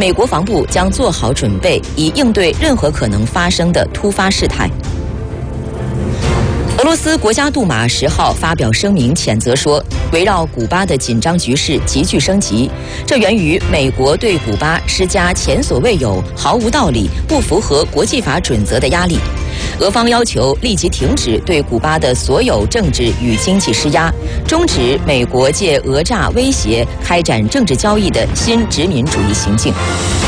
美国防部将做好准备，以应对任何可能发生的突发事态。俄罗斯国家杜马10号发表声明，谴责说，围绕古巴的紧张局势急剧升级，这源于美国对古巴施加前所未有、毫无道理、不符合国际法准则的压力。俄方要求立即停止对古巴的所有政治与经济施压，终止美国借讹诈威胁开展政治交易的新殖民主义行径。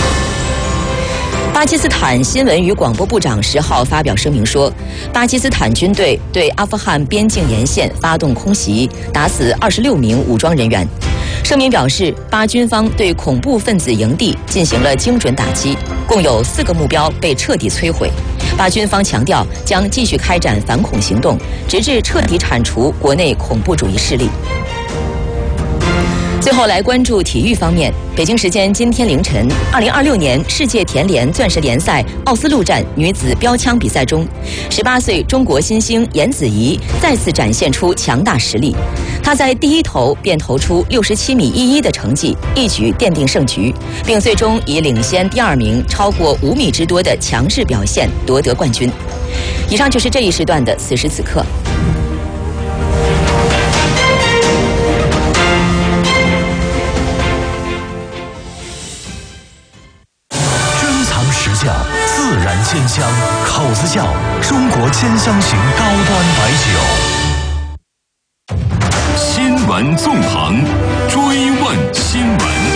巴基斯坦新闻与广播部长10号发表声明说，巴基斯坦军队对阿富汗边境沿线发动空袭，打死26名武装人员。声明表示，巴军方对恐怖分子营地进行了精准打击，共有4个目标被彻底摧毁。巴军方强调将继续开展反恐行动，直至彻底铲除国内恐怖主义势力。最后来关注体育方面，北京时间今天凌晨，2026年世界田联钻石联赛奥斯陆站女子标枪比赛中，18岁中国新星颜子怡再次展现出强大实力。她在第一投便投出67.11米的成绩，一举奠定胜局，并最终以领先第2名超过5米之多的强势表现夺得冠军。以上就是这一时段的此时此刻。 自然鲜香，口子窖中国鲜香型高端白酒。 新闻纵横，追问新闻。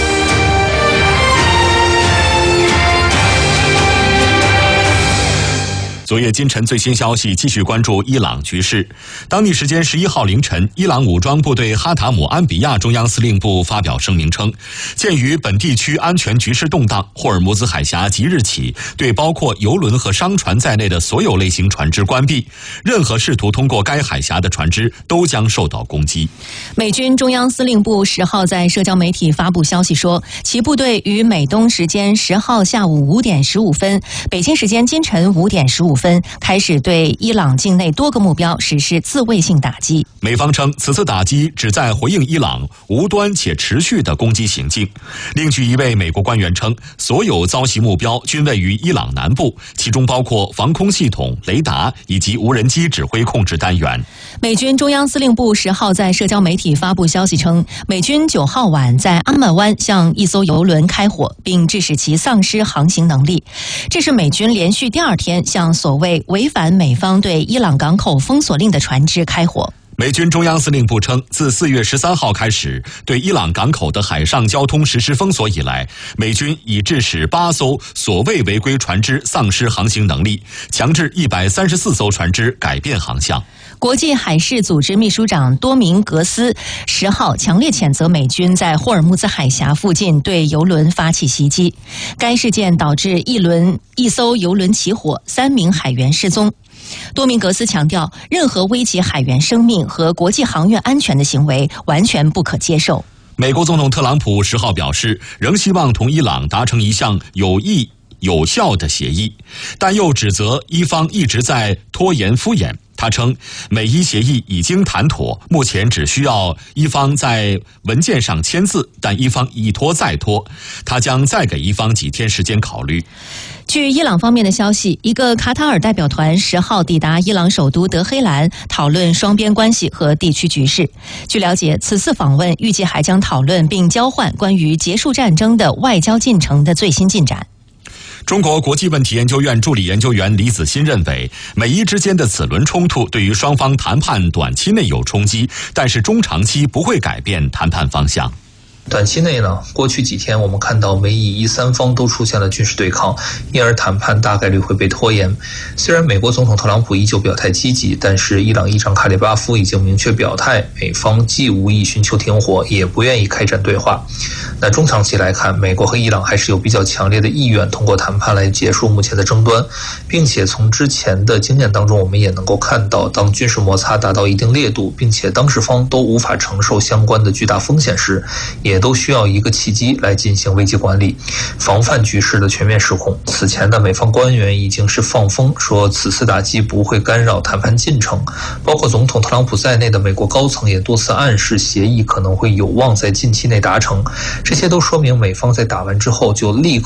昨夜今晨最新消息，继续关注伊朗局势。当地时间11号凌晨，伊朗武装部队哈塔姆安比亚中央司令部发表声明称，鉴于本地区安全局势动荡，霍尔木兹海峡即日起对包括油轮和商船在内的所有类型船只关闭，任何试图通过该海峡的船只都将受到攻击。 美军中央司令部10号在社交媒体发布消息说，其部队于美东时间10号下午5点15分，北京时间今晨5点15分开始对伊朗境内多个目标实施自卫性打击。 美方称，此次打击旨在回应伊朗无端且持续的攻击行径。另据一位美国官员称，所有遭袭目标均位于伊朗南部，其中包括防空系统、雷达以及无人机指挥控制单元。 美军中央司令部10号在社交媒体发布消息称，美军9号晚在阿曼湾向一艘油轮开火，并致使其丧失航行能力。这是美军连续第2天向所谓违反美方对伊朗港口封锁令的船只开火。 美军中央司令部称，自4月13号开始对伊朗港口的海上交通实施封锁以来，美军已致使8艘所谓违规船只丧失航行能力，强制134艘船只改变航向。 国际海事组织秘书长多明格斯10号强烈谴责美军在霍尔木兹海峡附近对油轮发起袭击，该事件导致一艘油轮起火，3名海员失踪。多明格斯强调，任何危及海员生命和国际航运安全的行为完全不可接受。 美国总统特朗普10号表示，仍希望同伊朗达成一项有益有效的协议，但又指责伊方一直在拖延敷衍。他称，美伊协议已经谈妥，目前只需要伊方在文件上签字，但伊方一拖再拖，他将再给伊方几天时间考虑。 据伊朗方面的消息，一个卡塔尔代表团10号抵达伊朗首都德黑兰，讨论双边关系和地区局势。据了解，此次访问预计还将讨论并交换关于结束战争的外交进程的最新进展。 中国国际问题研究院助理研究员李子欣认为，美伊之间的此轮冲突对于双方谈判短期内有冲击，但是中长期不会改变谈判方向。 短期内呢，过去几天我们看到美以伊3方都出现了军事对抗，因而谈判大概率会被拖延。虽然美国总统特朗普依旧表态积极，但是伊朗议长卡里巴夫已经明确表态，美方既无意寻求停火，也不愿意开展对话。那中长期来看，美国和伊朗还是有比较强烈的意愿通过谈判来结束目前的争端，并且从之前的经验当中，我们也能够看到，当军事摩擦达到一定烈度，并且当事方都无法承受相关的巨大风险时，也都需要一个契机来进行危机管理，防范局势的全面失控。此前的美方官员已经是放风说，此次打击不会干扰谈判进程，包括总统特朗普在内的美国高层也多次暗示协议可能会有望在近期内达成。这些都说明美方在打完之后就立刻